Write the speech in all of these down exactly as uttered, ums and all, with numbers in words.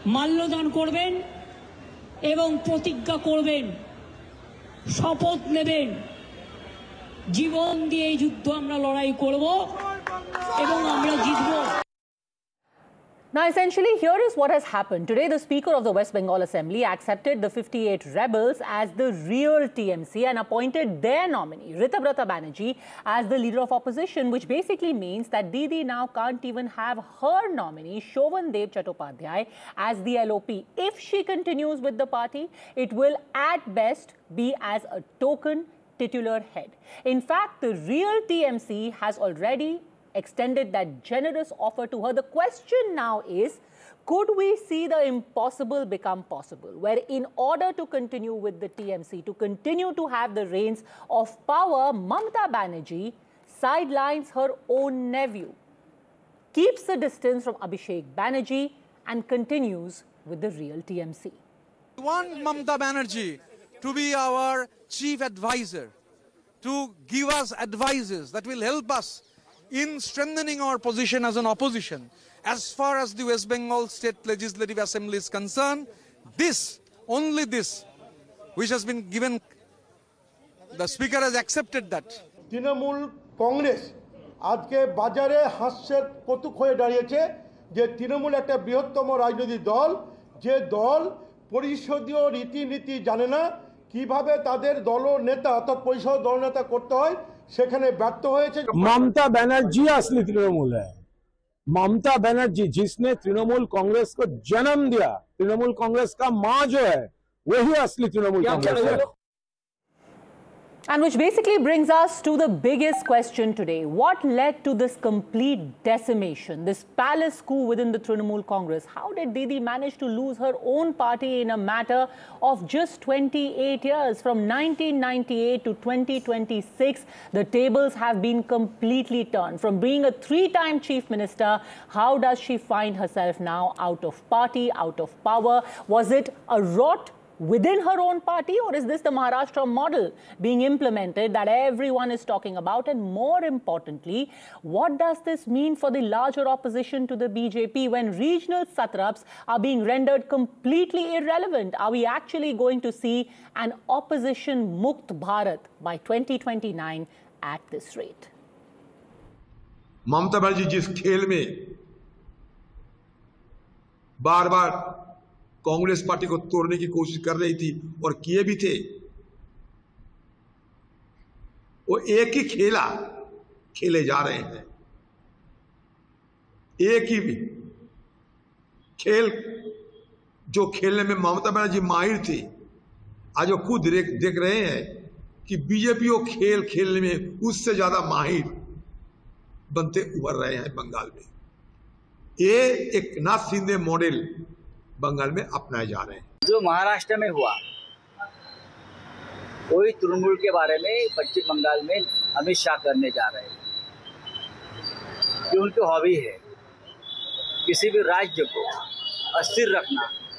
মাল্যদান করবেন এবং প্রতিজ্ঞা করবেন, শপথ নেবেন, জীবন দিয়ে এই যুদ্ধ আমরা লড়াই করব এবং আমরা জিতব। Now, essentially, here is what has happened. Today, the Speaker of the West Bengal Assembly accepted the fifty-eight rebels as the real T M C and appointed their nominee, Ritabrata Banerjee, as the leader of opposition, which basically means that Didi now can't even have her nominee, Shovan Dev Chattopadhyay, as the L O P. If she continues with the party, it will at best be as a token titular head. In fact, the real T M C has already extended that generous offer to her. The question now is, could we see the impossible become possible, where in order to continue with the T M C, to continue to have the reins of power, Mamata Banerjee sidelines her own nephew, keeps the distance from Abhishek Banerjee and continues with the real T M C. We want Mamata Banerjee to be our chief advisor, to give us advices that will help us in strengthening our position as an opposition. As far as the West Bengal State Legislative Assembly is concerned, this, only this, which has been given, the Speaker has accepted that. Trinamool Congress আজকে বাজারে হাস্যের কৌতুক হয়ে দাঁড়িয়েছে যে তৃণমূল একটা বৃহত্তম রাজনৈতিক দল, যে দল পরিষদীয় রীতিনীতি জানে না, কিভাবে তাদের দল নেতা অর্থাৎ পরিষদ দল নেতা করতে হয় সেখানে ব্যর্থ হয়েছে। ममता बनर्जी असली तृणमूल है। ममता बनर्जी जिसने तृणमूल कांग्रेस को जन्म दिया, तृणमूल कांग्रेस का मां जो है वही असली तृणमूल कांग्रेस है। And which basically brings us to the biggest question today. What led to this complete decimation, this palace coup within the Trinamool Congress? How did Didi manage to lose her own party in a matter of just twenty-eight years? From nineteen ninety-eight to twenty twenty-six, the tables have been completely turned. From being a three-time chief minister, how does she find herself now out of party, out of power? Was it a rot within her own party, or is this the Maharashtra model being implemented that everyone is talking about? And more importantly, what does this mean for the larger opposition to the B J P when regional satraps are being rendered completely irrelevant? Are we actually going to see an opposition Mukt Bharat by twenty twenty-nine at this rate? Mamata Banerjee जिस खेल में बार बार Congress party को तोड़ने की कोशिश कर रही थी और किए भी थे, वो एक ही खेला खेले जा रहे हैं। एक ही भी खेल जो खेलने में ममता बनर्जी माहिर थी, आज वो खुद देख देख रहे हैं कि बीजेपी वो खेल खेलने में उससे ज्यादा माहिर बनते उभर रहे हैं बंगाल में। ये एक नाथ शिंदे मॉडल बंगाल में अपनाए जा रहे हैं। जो महाराष्ट्र में हुआ वही तृणमूल के बारे में पश्चिम बंगाल में अमित शाह करने जा रहे हैं, कि उनकी हॉबी है किसी भी राज्य को अस्थिर रखना,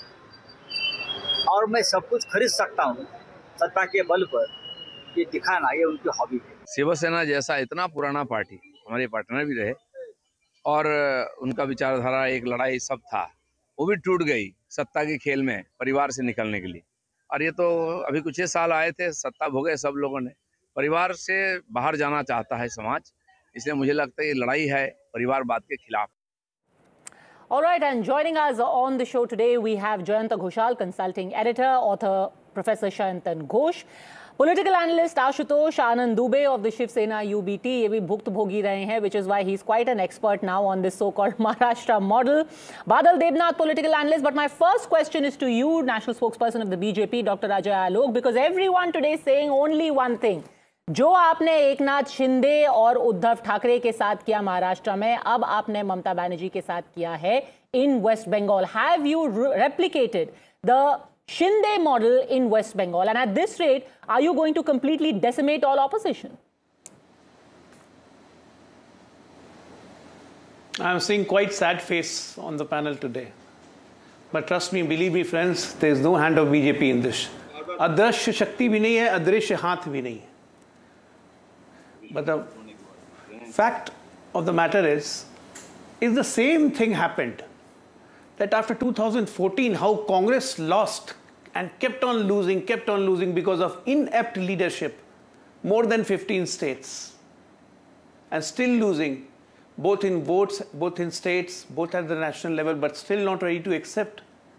और मैं सब कुछ खरीद सकता हूँ सत्ता के बल पर, ये दिखाना, ये उनकी हॉबी है। शिवसेना जैसा इतना पुराना पार्टी, हमारे पार्टनर भी रहे, और उनका विचारधारा एक लड़ाई सब था, वो भी टूट गई सत्ता के खेल में परिवार से निकलने के लिए। और ये तो अभी कुछ ही साल आए थे, सत्ता भोगे सब लोगों ने, परिवार से बाहर जाना चाहता है समाज, इसलिए मुझे लगता है ये लड़ाई है परिवारवाद के खिलाफ। All right, and joining us on the show today, we have Jayanta Ghoshal, consulting editor, author Professor Sayantan Ghosh, political analyst Ashutosh Anand Dubey of the Shiv Sena U B T. ये भी भुक्त भोगी रहे हैं, which is why he's quite an expert now on this so-called Maharashtra model. Badal Devnath, political analyst. But my first question is to you, national spokesperson of the B J P, Doctor Ajay Alok, because everyone today is saying only one thing. जो आपने एकनाथ शिंदे और उद्धव ठाकरे के साथ किया महाराष्ट्र में, अब आपने ममता बनर्जी के साथ किया है in West Bengal. Have you replicated the Shinde model in West Bengal? And at this rate, are you going to completely decimate all opposition? I'm seeing quite sad face on the panel today. But trust me, believe me friends, there is no hand of B J P in this. अदृश्य शक्ति भी नहीं है, अदृश्य हाथ भी नहीं है. But the fact of the matter is, if the same thing happened that after two thousand fourteen, how Congress lost and kept on losing, kept on losing because of inept leadership, more than fifteen states, and still losing, both in votes, both in states, both at the national level, but still not ready to accept.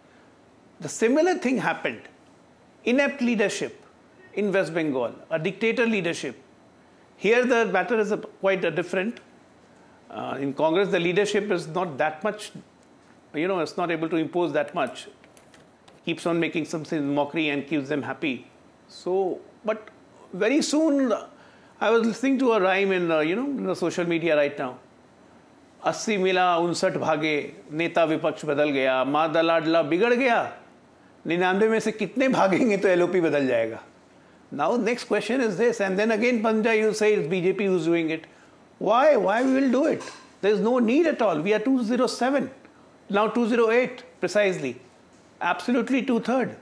The similar thing happened. Inept leadership in West Bengal, a dictator leadership. Here the matter is a, quite a different. Uh, in Congress, the leadership is not that much, you know, it's not able to impose that much. Keeps on making something mockery and keeps them happy. So, but very soon, I was listening to a rhyme in, uh, you know, in the social media right now. अस्सी मिला उनसठ भागे, नेता विपक्ष बदल गया, मादा लाडला बिगड़ गया, निन्यानवे में से कितने भागेंगे तो एलओपी बदल जाएगा. Now next question is this, and then again Panja, you say it's B J P who's doing it. Why? Why we will do it? There's no need at all. We are two oh seven, now two oh eight precisely. Absolutely two-thirds.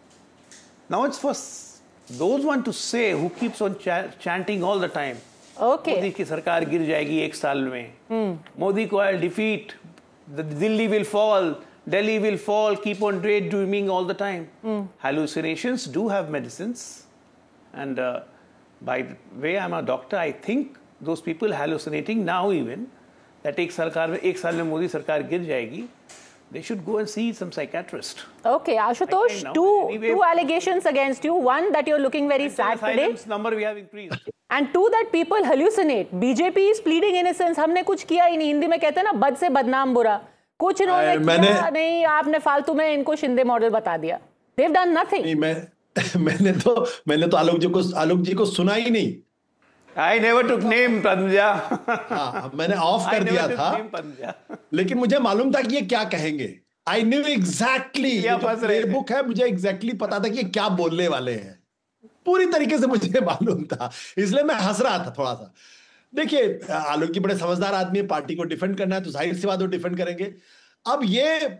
Now it's for those one to say who keeps on ch chanting all the time. Okay. Modi की सरकार गिर जाएगी एक साल में. मोदी को I'll defeat. The Delhi will fall. Delhi will fall. Keep on daydreaming all the time. Mm. Hallucinations do have medicines. And uh, by the way, I'm a doctor. I think those people hallucinating now even that एक सरकार में एक साल में मोदी सरकार गिर जाएगी. They should go and see some psychiatrist. Okay, Ashutosh, two, anyway, two allegations against you. One, that you're looking very sad today. Number we have increased. And two, that people hallucinate. B J P is pleading innocence. हमने कुछ किया ही नहीं. हिंदी में कहते हैं ना, बद से बदनाम बुरा. कुछ इन्होंने किया नहीं. आपने फालतू में इनको शिंदे मॉडल बता दिया. They've done nothing. नहीं, मैं मैंने तो मैंने तो आलोक जी को आलोक जी को सुना ही नहीं. I never took name पंजा. हाँ, मैंने ऑफ कर दिया था. लेकिन मुझे मालूम था कि ये क्या कहेंगे. I knew exactly. ये जो प्लेबुक है, मुझे exactly पता था कि ये क्या बोलने वाले हैं. पूरी तरीके से मुझे मालूम था, इसलिए मैं हंस रहा था थोड़ा सा. देखिए, आलोक जी बड़े समझदार आदमी है. पार्टी को डिफेंड करना है तो जाहिर सी बात वो डिफेंड करेंगे. अब ये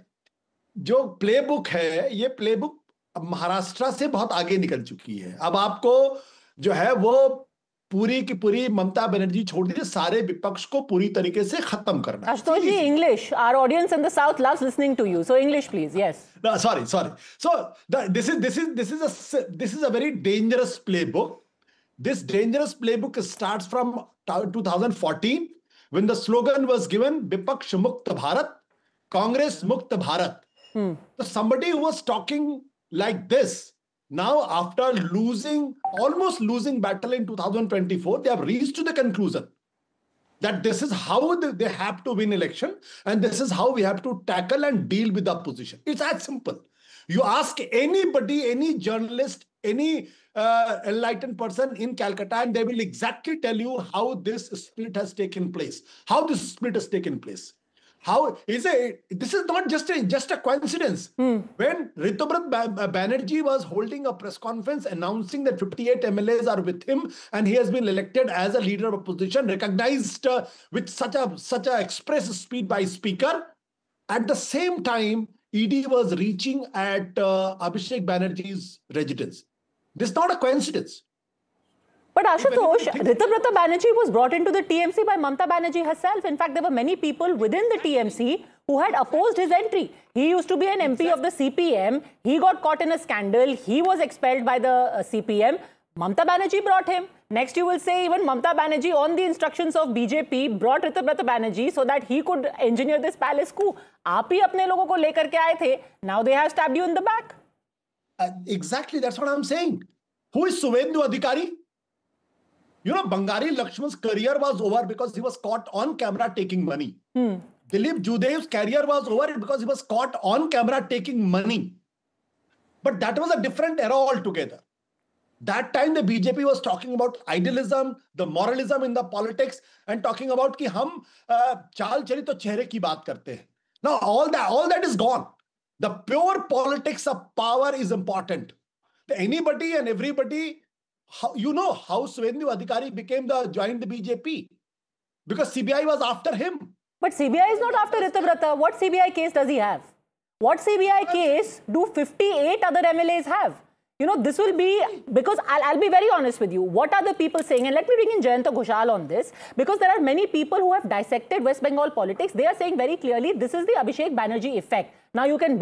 जो प्लेबुक है, ये प्लेबुक महाराष्ट्र से बहुत आगे निकल चुकी है. अब आपको जो है वो पूरी की पूरी ममता बनर्जी छोड़ दीजिए, सारे विपक्ष को पूरी तरीके से खत्म करना. आशुतोष जी, English. Our audience in the South loves listening to you. So English, please. Yes. No, sorry, sorry. So the, this is this is this is a this is a very dangerous playbook. This dangerous playbook starts from two thousand fourteen when the slogan was given "Vipaksh Mukt Bharat, Congress Mukt Bharat." Hmm. So somebody who was talking like this. Now, after losing, almost losing battle in two thousand twenty-four, they have reached to the conclusion that this is how they have to win election and this is how we have to tackle and deal with the opposition. It's that simple. You ask anybody, any journalist, any uh, enlightened person in Calcutta, and they will exactly tell you how this split has taken place, how this split has taken place. How is it? This is not just a just a coincidence. Hmm. When Ritubrat Banerjee was holding a press conference announcing that fifty-eight M L As are with him and he has been elected as a leader of opposition, recognized uh, with such a such a express speed by speaker, at the same time E D was reaching at uh, Abhishek Banerjee's residence. This is not a coincidence. But Ashutosh, Ritubrata Banerjee was brought into the T M C by Mamta Banerjee herself. In fact, there were many people within the T M C who had opposed his entry. He used to be an M P of the C P M. He got caught in a scandal. He was expelled by the uh, C P M. Mamta Banerjee brought him. Next, you will say even Mamta Banerjee, on the instructions of B J P, brought Ritubrata Banerjee so that he could engineer this palace coup. आप ही अपने लोगों को लेकर के आए थे. Now they have stabbed you in the back. Uh, exactly, that's what I'm saying. Who is Suvendu Adhikari? You know, Bangari Lakshman's career was over because he was caught on camera taking money. Hmm. Dilip Judev's career was over because he was caught on camera taking money. But that was a different era altogether. That time the B J P was talking about idealism, the moralism in the politics, and talking about कि हम चाल चली तो चेहरे की बात करते हैं. Now all that, all that is gone. The pure politics of power is important. Anybody and everybody. How, you know how Suvendu Adhikari became the joined the B J P because C B I was after him. But C B I is not after Ritubrata. What C B I case does he have? What C B I case do fifty-eight other M L As have? you know, this will be, because I'll, I'll be very honest with you, what are the people saying? And let me bring in Jayanta Ghoshal on this, because there are many people who have dissected West Bengal politics. They are saying very clearly, this is the Abhishek Banerjee effect. Now you can